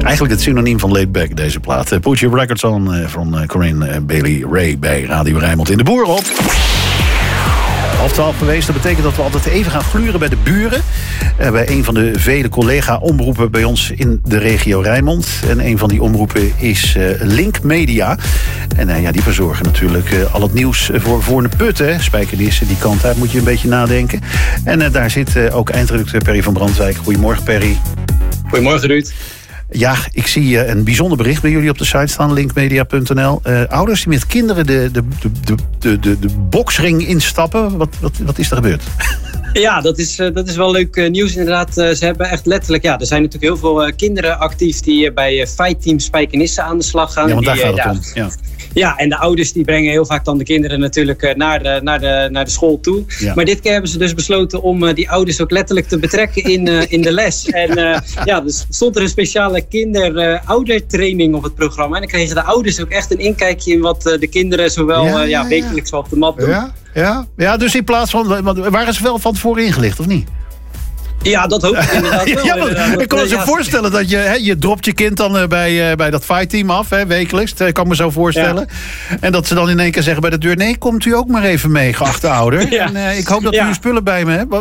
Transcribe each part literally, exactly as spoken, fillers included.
Eigenlijk het synoniem van laid back, deze plaat. Put Your Records On uh, van uh, Corinne Bailey Rae bij Radio Rijnmond in de Boer op. Half twaalf geweest, dat betekent dat we altijd even gaan gluren bij de buren. Uh, bij een van de vele collega-omroepen bij ons in de regio Rijnmond. En een van die omroepen is uh, Link Media. En uh, ja, die verzorgen natuurlijk uh, al het nieuws voor Voorne Putten. Spijkenissen, die kant uit moet je een beetje nadenken. En uh, daar zit uh, ook eindredacteur Perry van Brandwijk. Goedemorgen, Perry. Goedemorgen, Ruud. Ja, ik zie uh, een bijzonder bericht bij jullie op de site staan, linkmedia punt n l. Uh, ouders die met kinderen de, de, de, de, de, de boksring instappen. Wat, wat, wat is er gebeurd? Ja, dat is, uh, dat is wel leuk uh, nieuws inderdaad. Uh, ze hebben echt letterlijk, ja, er zijn natuurlijk heel veel uh, kinderen actief die uh, bij uh, Fight Team Spijkenisse aan de slag gaan. Ja, want daar die, gaat het uh, om. Ja. Ja, en de ouders die brengen heel vaak dan de kinderen natuurlijk uh, naar, de, naar, de, naar de school toe. Ja. Maar dit keer hebben ze dus besloten om uh, die ouders ook letterlijk te betrekken in, uh, in de les. En uh, ja, dus stond er een speciale kinder-oudertraining uh, op het programma. En dan kregen de ouders ook echt een inkijkje in wat uh, de kinderen zowel ja, uh, ja, ja, wekelijks op de mat doen. Ja, ja. ja, dus in plaats van, waren ze wel van tevoren ingelicht of niet? Ja, dat hoop ik inderdaad wel. Ja, maar, inderdaad. ik kan me uh, zo ja, voorstellen dat je, hè, je dropt je kind dan uh, bij, uh, bij dat fight team af, hè, wekelijks. Dat kan ik me zo voorstellen. Ja. En dat ze dan in één keer zeggen bij de deur, nee, komt u ook maar even mee, geachte ouder. Ja. En uh, ik hoop dat u ja. uw spullen bij me hebt.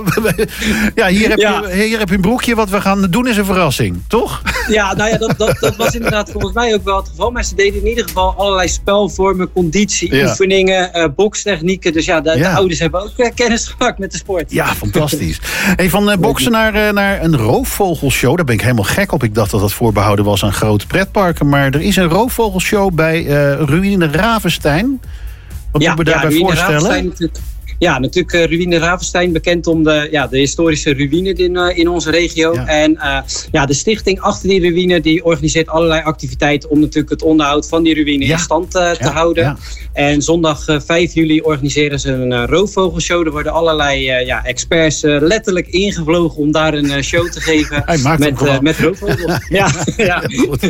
Ja, hier heb, ja. Je, hier heb je een broekje. Wat we gaan doen is een verrassing, toch? Ja, nou ja, dat, dat, dat was inderdaad volgens mij ook wel het geval. Maar ze deden in ieder geval allerlei spelvormen, conditieoefeningen, ja. uh, bokstechnieken. Dus ja de, ja, de ouders hebben ook uh, kennis gemaakt met de sport. Ja, fantastisch. Hey, van uh, boksen naar, uh, naar een roofvogelshow, daar ben ik helemaal gek op. Ik dacht dat dat voorbehouden was aan grote pretparken. Maar er is een roofvogelshow bij uh, Ruïne Ravenstein. Wat ja, moet je me daarbij ja, voorstellen? Ja, natuurlijk uh, Ruïne Ravenstein, bekend om de, ja, de historische ruïne in, uh, in onze regio. Ja. En uh, ja, de stichting achter die ruïne die organiseert allerlei activiteiten om natuurlijk het onderhoud van die ruïne ja. in stand uh, te ja. houden. Ja. En zondag uh, vijf juli organiseren ze een uh, roofvogelshow. Er worden allerlei uh, ja, experts uh, letterlijk ingevlogen om daar een uh, show te geven met, uh, met roofvogels. ja, ja. Goed.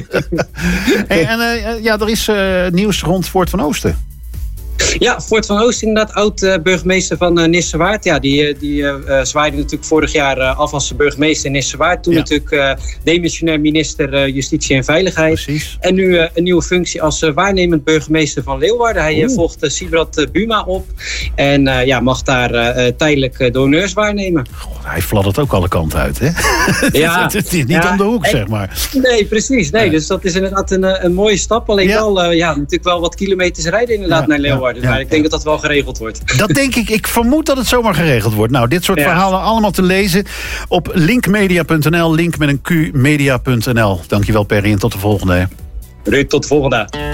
Hey, en uh, ja, er is uh, nieuws rond Fort van Oosten. Ja, Fort van Oosten inderdaad, oud-burgemeester van uh, Nissewaard. Ja, die, die uh, zwaaide natuurlijk vorig jaar uh, af als burgemeester in Nissewaard. Toen ja. natuurlijk uh, demissionair minister uh, Justitie en Veiligheid. Precies. En nu uh, een nieuwe functie als uh, waarnemend burgemeester van Leeuwarden. Hij uh, volgt uh, Sibrat uh, Buma op. En uh, ja, mag daar uh, tijdelijk uh, de honneurs waarnemen. God, hij fladdert ook alle kanten uit, hè? Ja. Het is niet ja, om de hoek, en, zeg maar. Nee, precies. Nee, ja. Dus dat is inderdaad een, een mooie stap. Alleen ja. wel, uh, ja, natuurlijk wel wat kilometers rijden inderdaad ja. naar Leeuwarden. Ja. Maar ja, ik denk ja. dat dat wel geregeld wordt. Dat denk ik. Ik vermoed dat het zomaar geregeld wordt. Nou, dit soort ja. verhalen allemaal te lezen op linkmedia punt n l. Link met een Q, media punt n l. Dankjewel, Perry, en tot de volgende. Ruud, tot de volgende.